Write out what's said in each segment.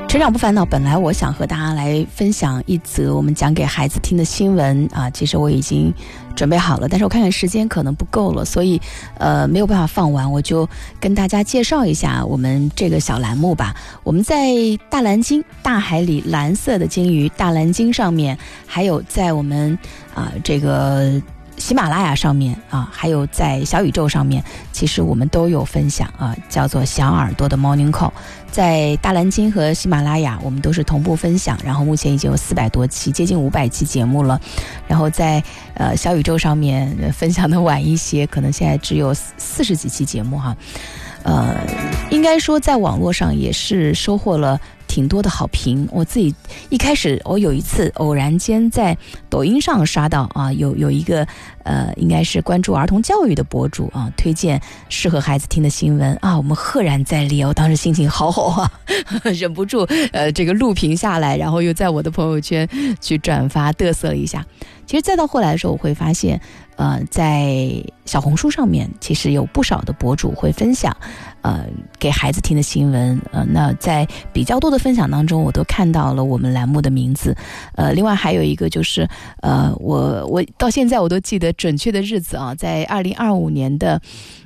成长不烦恼，本来我想和大家来分享一则我们讲给孩子听的新闻啊，其实我已经准备好了，但是我看看时间可能不够了，所以没有办法放完，我就跟大家介绍一下我们这个小栏目吧。我们在大蓝鲸，大海里蓝色的鲸鱼，大蓝鲸上面，还有在我们这个喜马拉雅上面啊，还有在小宇宙上面，其实我们都有分享啊，叫做小耳朵的 Morning Call。在大蓝鲸和喜马拉雅我们都是同步分享，然后目前已经有400多期，接近500期节目了。然后在小宇宙上面分享的晚一些，可能现在只有40几期节目哈。应该说在网络上也是收获了挺多的好评。我自己一开始我有一次偶然间在抖音上刷到啊，有一个应该是关注儿童教育的博主啊，推荐适合孩子听的新闻啊，我们赫然在列，我当时心情好好啊，忍不住这个录屏下来，然后又在我的朋友圈去转发嘚瑟了一下。其实再到后来的时候，我会发现在小红书上面其实有不少的博主会分享给孩子听的新闻，那在比较多的分享当中我都看到了我们栏目的名字。另外还有一个就是我到现在我都记得准确的日子啊，在2025年的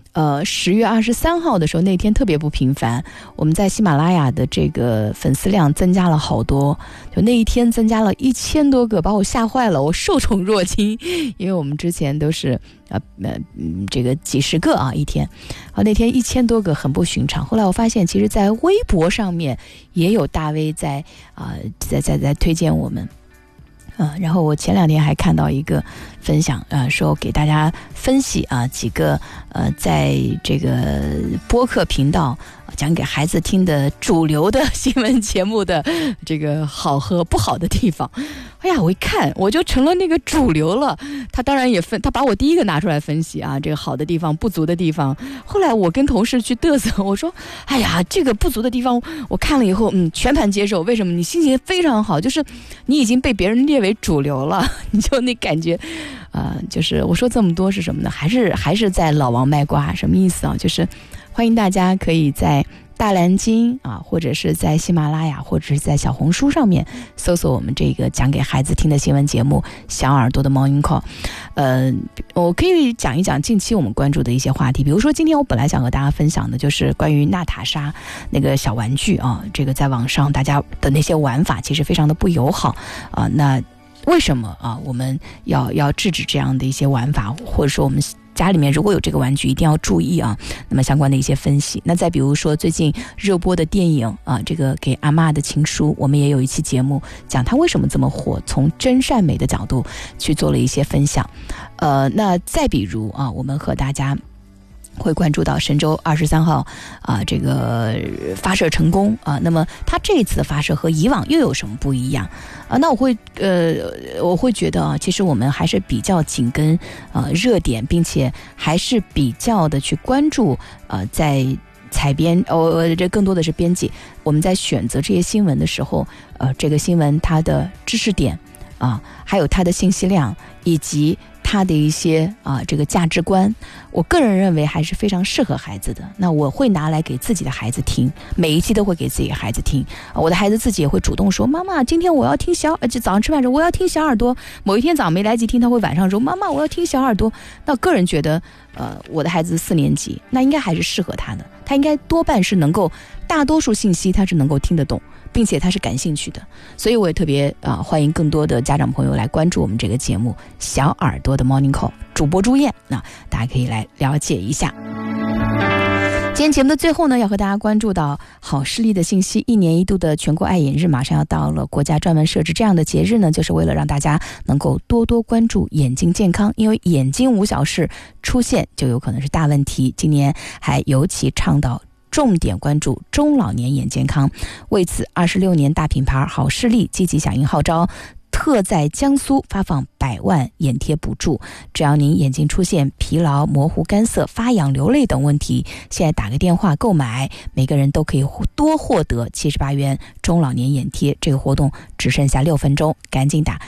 10月23号的时候，那天特别不平凡，我们在喜马拉雅的这个粉丝量增加了好多，就那一天增加了1000多个，把我吓坏了，我受宠若惊，因为我们之前都是这个几十个啊一天，那天1000多个很不寻常。后来我发现其实在微博上面也有大 V 在推荐我们。然后我前2天还看到一个分享，说给大家分析啊几个在这个播客频道讲给孩子听的主流的新闻节目的这个好和不好的地方。哎呀，我一看我就成了那个主流了。他当然也他把我第一个拿出来分析啊，这个好的地方不足的地方。后来我跟同事去嘚瑟，我说哎呀，这个不足的地方我看了以后全盘接受。为什么？你心情非常好，就是你已经被别人列为主流了，你就那感觉就是我说这么多是什么呢？还是在老王卖瓜。什么意思啊？就是欢迎大家可以在大蓝鲸啊，或者是在喜马拉雅，或者是在小红书上面搜索我们这个讲给孩子听的新闻节目小耳朵的 Morning Call。我可以讲一讲近期我们关注的一些话题，比如说今天我本来想和大家分享的就是关于娜塔莎那个小玩具啊，这个在网上大家的那些玩法其实非常的不友好啊，那为什么啊我们要制止这样的一些玩法，或者说我们家里面如果有这个玩具一定要注意啊，那么相关的一些分析。那再比如说最近热播的电影啊，这个给阿嬷的情书，我们也有一期节目讲它为什么这么火，从真善美的角度去做了一些分享。那再比如啊，我们和大家会关注到神舟23号这个发射成功啊，那么它这一次的发射和以往又有什么不一样啊？那我会觉得啊，其实我们还是比较紧跟热点，并且还是比较的去关注在采编这更多的是编辑，我们在选择这些新闻的时候，这个新闻它的知识点啊，还有它的信息量，以及它的一些这个价值观，我个人认为还是非常适合孩子的。那我会拿来给自己的孩子听，每一期都会给自己的孩子听。我的孩子自己也会主动说，妈妈今天我要听就早上吃饭的时候我要听小耳朵。某一天早上没来及听，他会晚上说，妈妈我要听小耳朵。那个人觉得我的孩子4年级，那应该还是适合他的，他应该多半是能够大多数信息他是能够听得懂，并且他是感兴趣的。所以我也特别欢迎更多的家长朋友来关注我们这个节目小耳朵的 Morning Call， 主播朱燕，那大家可以来了解一下。今天节目的最后呢，要和大家关注到好视力的信息。1年1度的全国爱眼日马上要到了，国家专门设置这样的节日呢，就是为了让大家能够多多关注眼睛健康，因为眼睛无小事出现就有可能是大问题。今年还尤其倡导重点关注中老年眼健康，为此26年大品牌好视力积极响应号召，特在江苏发放100万眼贴补助，只要您眼睛出现疲劳、模糊、干涩、发痒、流泪等问题，现在打个电话购买，每个人都可以多获得78元中老年眼贴。这个活动只剩下6分钟，赶紧打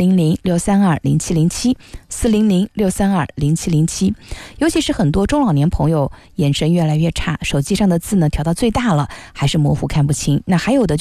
400-632-0707 400-632-0707。尤其是很多中老年朋友眼神越来越差，手机上的字呢调到最大了，还是模糊看不清。那还有的